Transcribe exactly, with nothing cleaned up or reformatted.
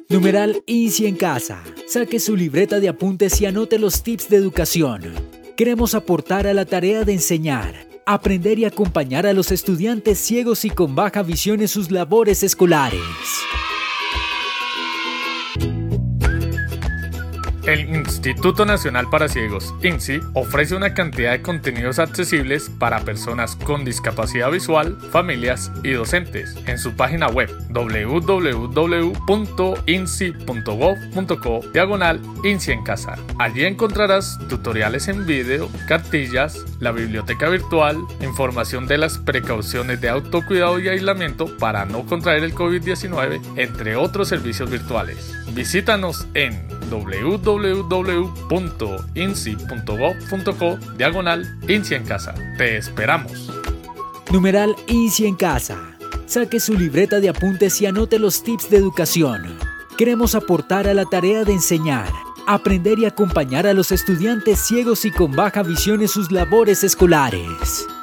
Numeral INSI en casa. Saque su libreta de apuntes y anote los tips de educación. Queremos aportar a la tarea de enseñar, aprender y acompañar a los estudiantes ciegos y con baja visión en sus labores escolares. El Instituto Nacional para Ciegos, INSI, ofrece una cantidad de contenidos accesibles para personas con discapacidad visual, familias y docentes en su página web doble u doble u doble u punto insi punto gob punto co diagonal INSI en casa. Allí encontrarás tutoriales en video, cartillas, la biblioteca virtual, información de las precauciones de autocuidado y aislamiento para no contraer el covid diecinueve, entre otros servicios virtuales. Visítanos en doble u doble u doble u punto insi punto gob punto co diagonal INSI en casa. Te esperamos. Numeral INSI en casa. Saque su libreta de apuntes y anote los tips de educación. Queremos aportar a la tarea de enseñar, aprender y acompañar a los estudiantes ciegos y con baja visión en sus labores escolares.